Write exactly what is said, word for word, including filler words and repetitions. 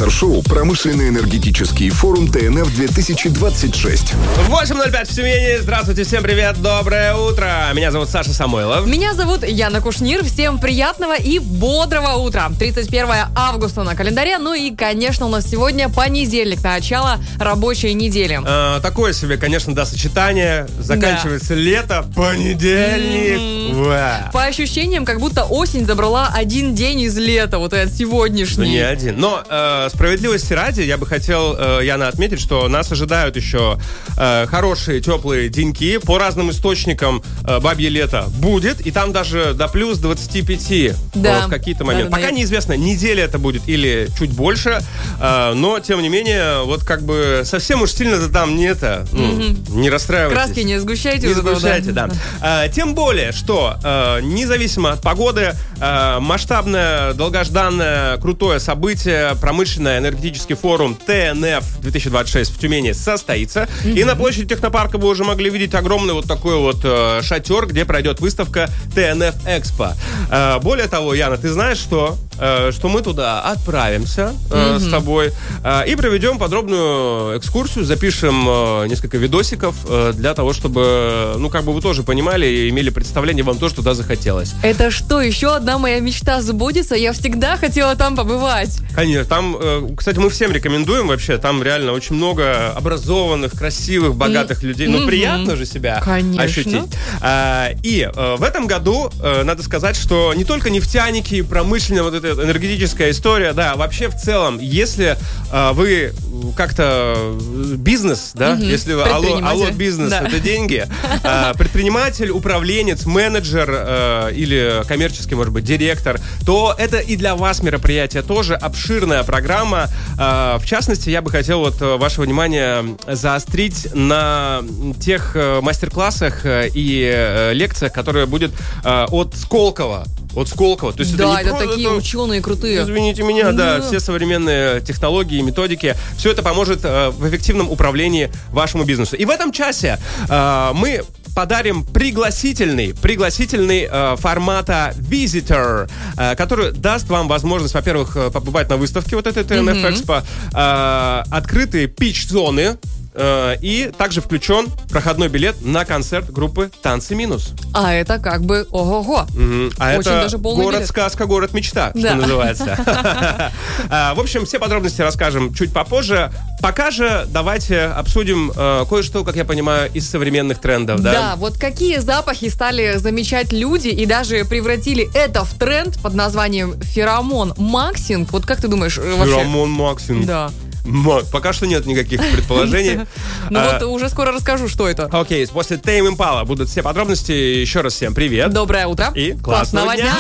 спонсор шоу «Промышленный энергетический форум ТНФ-две тысячи двадцать шесть». восемь ноль пять в Тюмени. Здравствуйте, всем привет, доброе утро. Меня зовут Саша Самойлов. Меня зовут Яна Кушнир. Всем приятного и бодрого утра. тридцать первое августа на календаре. Ну и, конечно, у нас сегодня понедельник, начало рабочей недели. А, такое себе, конечно, да, сочетание. Заканчивается да. лето, понедельник. Mm-hmm. По ощущениям, как будто осень забрала один день из лета, вот этот сегодняшний. Да не один. Но э, справедливости ради, я бы хотел, э, Яна, отметить, что нас ожидают еще э, хорошие, теплые деньки. По разным источникам э, бабье лето будет, и там даже до плюс двадцать пять да. в какие-то моменты. Да, Пока да. неизвестно, неделя это будет или чуть больше, э, но, тем не менее, вот как бы совсем уж сильно-то там не это, ну, mm-hmm. не расстраивайтесь. Краски не сгущайте. Не сгущайте, да. да. Э, тем более, что э, независимо от погоды, э, масштабное, долгожданное, крутое событие, промышленный энергетический форум ТНФ-две тысячи двадцать шесть в Тюмени состоится. Mm-hmm. И на площади Технопарка вы уже могли видеть огромный вот такой вот э, шатер, где пройдет выставка ТНФ Экспо. Э, более того, Яна, ты знаешь, что, э, что мы туда отправимся э, mm-hmm. с тобой э, и проведем подробную экскурсию, запишем э, несколько видосиков э, для того, чтобы, ну, как бы вы тоже понимали и имели представление, вам тоже туда захотелось. Это что, еще одна моя мечта сбудется? Я всегда хотела там побывать. Конечно, там, э, кстати, мы всем рекомендуем вообще, там реально очень много образованных, красивых, богатых mm-hmm. людей. Ну, mm-hmm. приятно же себя Конечно. ощутить. А, и э, в этом году, э, надо сказать, что не только нефтяники, промышленная вот эта энергетическая история, да, вообще в целом, если э, вы как-то бизнес, да, mm-hmm. если вы алло, алло бизнес, да. это деньги, э, предприниматель, управленец, менеджер э, или коммерческий, может быть, директор, то это и для вас мероприятие тоже обширная программа. Э, в частности, я бы хотел вот ваше внимание заострить на тех э, мастер-классах э, и э, лекциях, которые будет э, от Сколково. От Сколково. То есть да, это, не это про, такие это, ученые крутые. Извините меня, да. да, все современные технологии, методики, все это поможет э, в эффективном управлении вашему бизнесу. И в этом часе э, мы подарим пригласительный, пригласительный э, формата Visitor, э, который даст вам возможность, во-первых, побывать на выставке вот этой ТНФ Экспо, э, открытые пич-зоны, э, и также включен проходной билет на концерт группы «Танцы минус». А это как бы ого-го. Угу. А очень это даже полный город-сказка, город-мечта, да. что называется. В общем, все подробности расскажем чуть попозже. Пока же давайте обсудим э, кое-что, как я понимаю, из современных трендов, да? Да, вот какие запахи стали замечать люди и даже превратили это в тренд под названием феромон-максинг. Вот как ты думаешь вообще? Феромон-максинг. Да. Пока что нет никаких предположений. Ну вот уже скоро расскажу, что это. Окей, после Tame Impala будут все подробности. Еще раз всем привет. Доброе утро. И классного дня.